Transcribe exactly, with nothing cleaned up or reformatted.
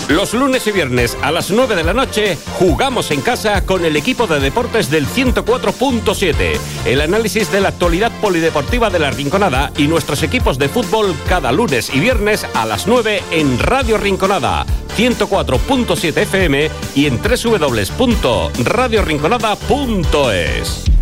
Los lunes y viernes a las nueve de la noche jugamos en casa con el equipo de deportes del ciento cuatro punto siete. El análisis de la actualidad polideportiva de La Rinconada y nuestros equipos de fútbol cada lunes y viernes a las nueve en Radio Rinconada, ciento cuatro punto siete F M y en doble u doble u doble u punto radio rinconada punto es.